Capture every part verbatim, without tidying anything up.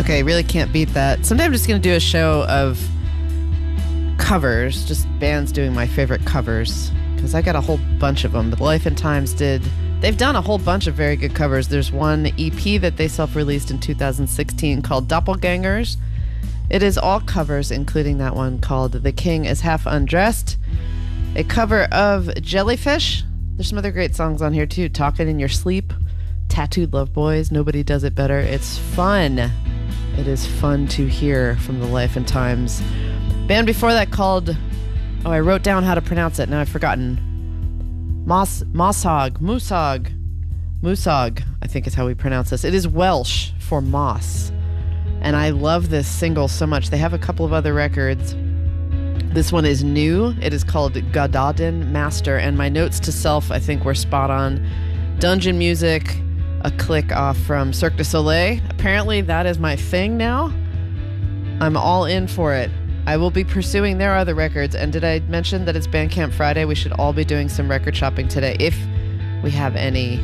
Okay, really can't beat that. Someday I'm just going to do a show of covers, just bands doing my favorite covers, because I got a whole bunch of them. But Life and Times did, they've done a whole bunch of very good covers. There's one E P that they self-released in two thousand sixteen called Doppelgangers. It is all covers, including that one called The King is Half Undressed, a cover of Jellyfish. There's some other great songs on here too. Talking in Your Sleep, Tattooed Love Boys, Nobody Does It Better. It's fun. It is fun to hear from the Life and Times. Band before that called, oh, I wrote down how to pronounce it. Now I've forgotten. Moss, Mossog, Moosog, Moosog, I think is how we pronounce this. It is Welsh for moss. And I love this single so much. They have a couple of other records. This one is new. It is called Gododin Master. And my notes to self, I think, were spot on. Dungeon music, a click off from Cirque du Soleil. Apparently that is my thing now. I'm all in for it. I will be pursuing their other records. And did I mention that it's Bandcamp Friday? We should all be doing some record shopping today if we have any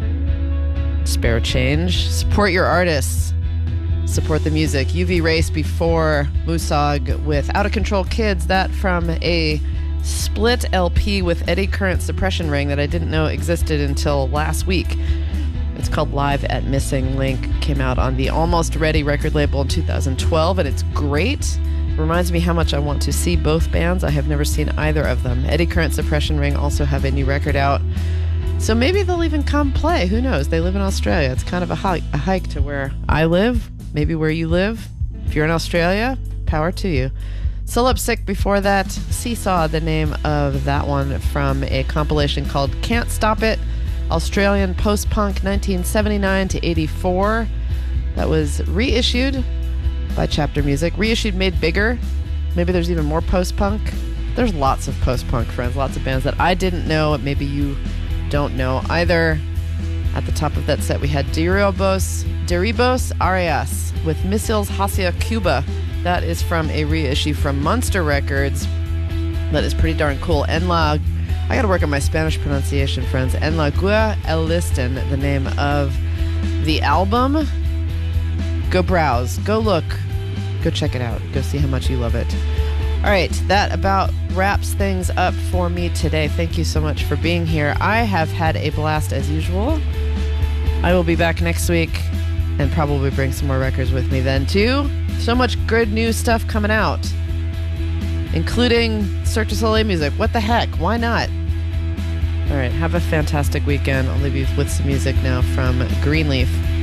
spare change. Support your artists. Support the music. U V Race before Moosog with Out of Control Kids. That from a split L P with Eddie Current Suppression Ring that I didn't know existed until last week. It's called Live at Missing Link. Came out on the Almost Ready record label in two thousand twelve, and it's great. Reminds me how much I want to see both bands. I have never seen either of them. Eddie Current Suppression Ring also have a new record out. So maybe they'll even come play. Who knows? They live in Australia. It's kind of a hike, a hike to where I live, maybe where you live. If you're in Australia, power to you. Solipsic before that. Seesaw, the name of that one from a compilation called Can't Stop It. Australian post-punk nineteen seventy-nine to eighty-four. That was reissued by Chapter Music. Reissued, made bigger. Maybe there's even more post-punk. There's lots of post-punk friends, lots of bands that I didn't know, maybe you don't know either. At the top of that set, we had Deribos, Deribos Arias with Missiles Hacia Cuba. That is from a reissue from Munster Records. That is pretty darn cool. En la, I gotta work on my Spanish pronunciation, friends. En la Gua El Listen, the name of the album. Go browse, go look, go check it out, go see how much you love it. All right, that about wraps things up for me today. Thank you so much for being here. I have had a blast as usual. I will be back next week and probably bring some more records with me then too. So much good new stuff coming out, including Cirque du Soleil music. What the heck? Why not? All right, have a fantastic weekend. I'll leave you with some music now from Greenleaf.